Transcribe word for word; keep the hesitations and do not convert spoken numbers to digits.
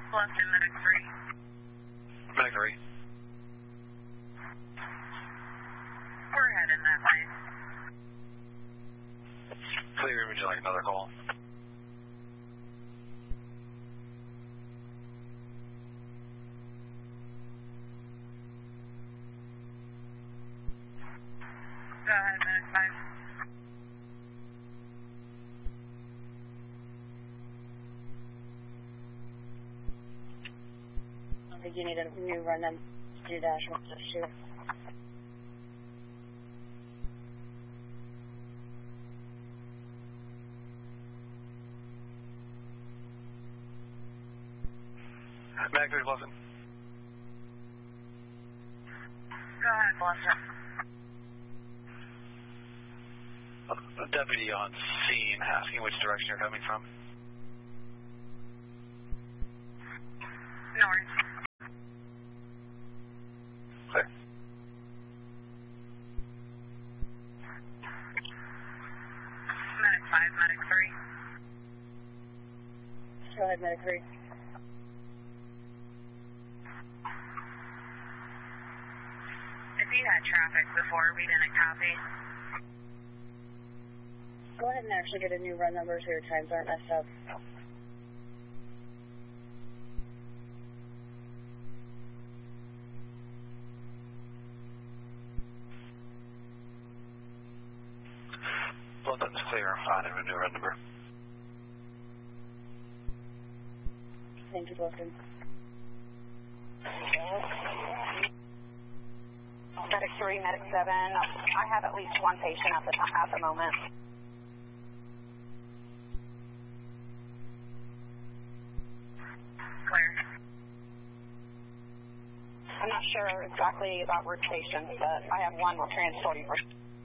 Bluffton, Medic three. Medic three. We're heading that way. Clear, would you like another call? Go ahead, Medic five. I think you need a new run number two dash one dash two. Medic three, Bluffton. Go ahead, Bluffton. A deputy on scene asking which direction you're coming from. North. Clear. Medic five, Medic three. Go ahead, Medic three. If you had traffic before, we didn't copy. Go ahead and actually get a new run number so your times aren't messed up. Bluffton's clear. I have a new run number. Thank you, Bluffton. Medic three, Medic seven. I have at least one patient at the at the moment. Clear. I'm not sure exactly about rotations, but I have one we're transporting for